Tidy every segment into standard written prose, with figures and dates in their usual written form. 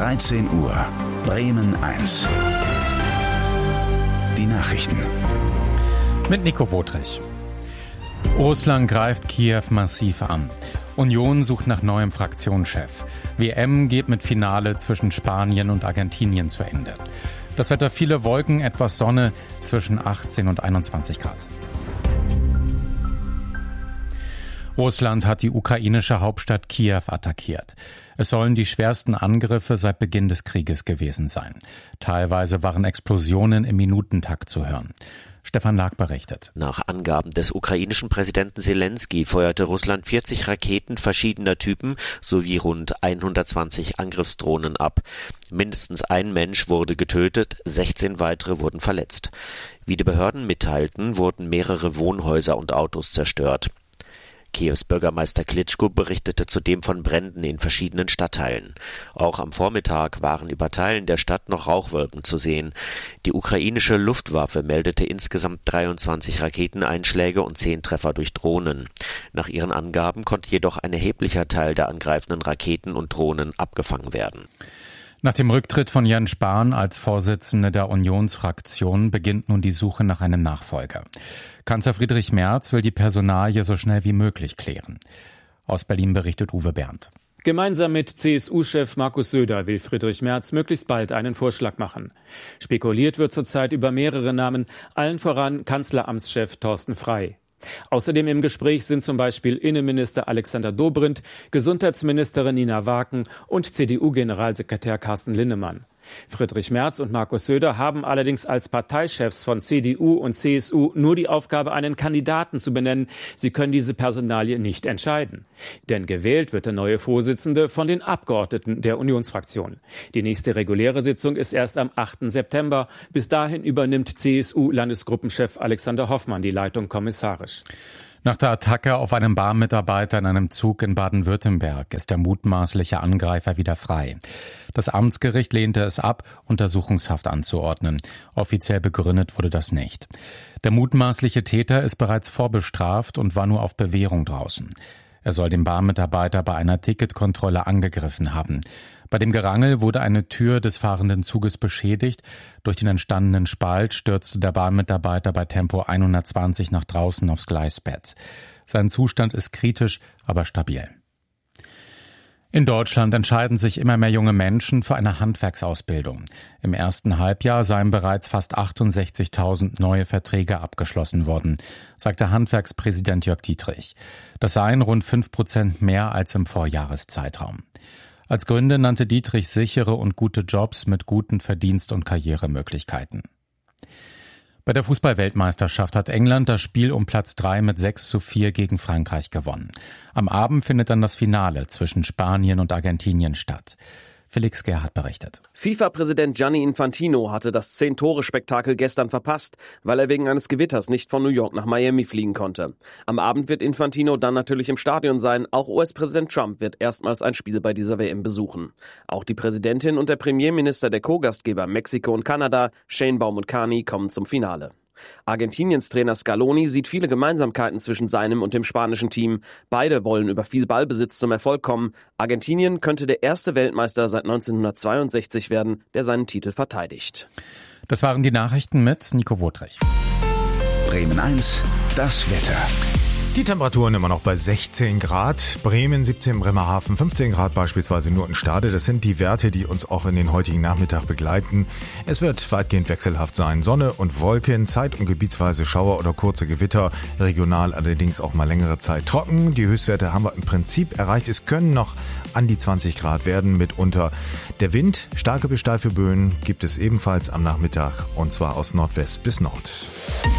13 Uhr. Bremen 1. Die Nachrichten. Mit Nico Wotrich. Russland greift Kiew massiv an. Union sucht nach neuem Fraktionschef. WM geht mit Finale zwischen Spanien und Argentinien zu Ende. Das Wetter: viele Wolken, etwas Sonne, zwischen 18 und 21 Grad. Russland hat die ukrainische Hauptstadt Kiew attackiert. Es sollen die schwersten Angriffe seit Beginn des Krieges gewesen sein. Teilweise waren Explosionen im Minutentakt zu hören. Stefan Lag berichtet. Nach Angaben des ukrainischen Präsidenten Selenskyj feuerte Russland 40 Raketen verschiedener Typen sowie rund 120 Angriffsdrohnen ab. Mindestens ein Mensch wurde getötet, 16 weitere wurden verletzt. Wie die Behörden mitteilten, wurden mehrere Wohnhäuser und Autos zerstört. Kiews Bürgermeister Klitschko berichtete zudem von Bränden in verschiedenen Stadtteilen. Auch am Vormittag waren über Teilen der Stadt noch Rauchwolken zu sehen. Die ukrainische Luftwaffe meldete insgesamt 23 Raketeneinschläge und 10 Treffer durch Drohnen. Nach ihren Angaben konnte jedoch ein erheblicher Teil der angreifenden Raketen und Drohnen abgefangen werden. Nach dem Rücktritt von Jens Spahn als Vorsitzender der Unionsfraktion beginnt nun die Suche nach einem Nachfolger. Kanzler Friedrich Merz will die Personalie so schnell wie möglich klären. Aus Berlin berichtet Uwe Berndt. Gemeinsam mit CSU-Chef Markus Söder will Friedrich Merz möglichst bald einen Vorschlag machen. Spekuliert wird zurzeit über mehrere Namen, allen voran Kanzleramtschef Thorsten Frey. Außerdem im Gespräch sind zum Beispiel Innenminister Alexander Dobrindt, Gesundheitsministerin Nina Waken und CDU-Generalsekretär Carsten Linnemann. Friedrich Merz und Markus Söder haben allerdings als Parteichefs von CDU und CSU nur die Aufgabe, einen Kandidaten zu benennen. Sie können diese Personalie nicht entscheiden. Denn gewählt wird der neue Vorsitzende von den Abgeordneten der Unionsfraktion. Die nächste reguläre Sitzung ist erst am 8. September. Bis dahin übernimmt CSU-Landesgruppenchef Alexander Hoffmann die Leitung kommissarisch. Nach der Attacke auf einen Bahnmitarbeiter in einem Zug in Baden-Württemberg ist der mutmaßliche Angreifer wieder frei. Das Amtsgericht lehnte es ab, Untersuchungshaft anzuordnen. Offiziell begründet wurde das nicht. Der mutmaßliche Täter ist bereits vorbestraft und war nur auf Bewährung draußen. Er soll den Bahnmitarbeiter bei einer Ticketkontrolle angegriffen haben. Bei dem Gerangel wurde eine Tür des fahrenden Zuges beschädigt. Durch den entstandenen Spalt stürzte der Bahnmitarbeiter bei Tempo 120 nach draußen aufs Gleisbett. Sein Zustand ist kritisch, aber stabil. In Deutschland entscheiden sich immer mehr junge Menschen für eine Handwerksausbildung. Im ersten Halbjahr seien bereits fast 68.000 neue Verträge abgeschlossen worden, sagte Handwerkspräsident Jörg Dietrich. Das seien rund 5% mehr als im Vorjahreszeitraum. Als Gründe nannte Dietrich sichere und gute Jobs mit guten Verdienst- und Karrieremöglichkeiten. Bei der Fußball-Weltmeisterschaft hat England das Spiel um Platz 3 mit 6:4 gegen Frankreich gewonnen. Am Abend findet dann das Finale zwischen Spanien und Argentinien statt. Felix Gerhardt berichtet. FIFA-Präsident Gianni Infantino hatte das 10-Tore-Spektakel gestern verpasst, weil er wegen eines Gewitters nicht von New York nach Miami fliegen konnte. Am Abend wird Infantino dann natürlich im Stadion sein. Auch US-Präsident Trump wird erstmals ein Spiel bei dieser WM besuchen. Auch die Präsidentin und der Premierminister der Co-Gastgeber Mexiko und Kanada, Sheinbaum und Carney, kommen zum Finale. Argentiniens Trainer Scaloni sieht viele Gemeinsamkeiten zwischen seinem und dem spanischen Team. Beide wollen über viel Ballbesitz zum Erfolg kommen. Argentinien könnte der erste Weltmeister seit 1962 werden, der seinen Titel verteidigt. Das waren die Nachrichten mit Nico Wotrich. Bremen 1, das Wetter. Die Temperaturen immer noch bei 16 Grad. Bremen 17, Bremerhaven 15 Grad beispielsweise nur in Stade. Das sind die Werte, die uns auch in den heutigen Nachmittag begleiten. Es wird weitgehend wechselhaft sein. Sonne und Wolken, zeit- und gebietsweise Schauer oder kurze Gewitter. Regional allerdings auch mal längere Zeit trocken. Die Höchstwerte haben wir im Prinzip erreicht. Es können noch an die 20 Grad werden mitunter. Der Wind, starke bis steife Böen, gibt es ebenfalls am Nachmittag und zwar aus Nordwest bis Nord.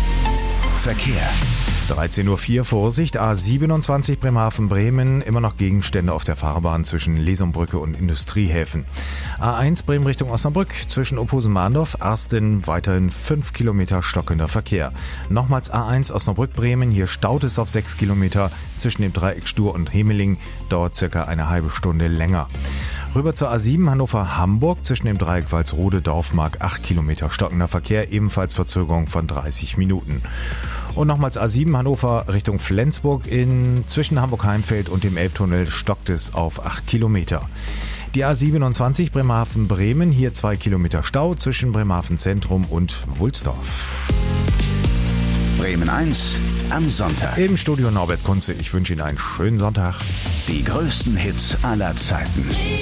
Verkehr. 13:04 Uhr, Vorsicht, A27 Bremerhaven-Bremen, immer noch Gegenstände auf der Fahrbahn zwischen Lesumbrücke und Industriehäfen. A1 Bremen Richtung Osnabrück, zwischen Opposen-Mahndorf, Arsten, weiterhin 5 Kilometer stockender Verkehr. Nochmals A1 Osnabrück-Bremen, hier staut es auf 6 Kilometer, zwischen dem Dreieck Stur und Hemeling, dauert circa eine halbe Stunde länger. Rüber zur A7 Hannover-Hamburg, zwischen dem Dreieck Walsrode-Dorfmark, 8 Kilometer stockender Verkehr, ebenfalls Verzögerung von 30 Minuten. Und nochmals A7 Hannover Richtung Flensburg, zwischen Hamburg-Heimfeld und dem Elbtunnel stockt es auf 8 Kilometer. Die A27 Bremerhaven-Bremen, hier 2 Kilometer Stau zwischen Bremerhaven Zentrum und Wulsdorf. Bremen 1 am Sonntag. Im Studio Norbert Kunze. Ich wünsche Ihnen einen schönen Sonntag. Die größten Hits aller Zeiten.